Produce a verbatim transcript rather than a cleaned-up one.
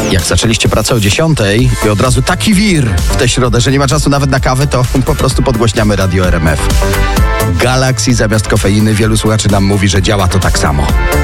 Jak zaczęliście pracę o dziesiątej i od razu taki wir w tę środę, że nie ma czasu nawet na kawę, to po prostu podgłośniamy Radio R M F. Galaxy zamiast kofeiny, wielu słuchaczy nam mówi, że działa to tak samo.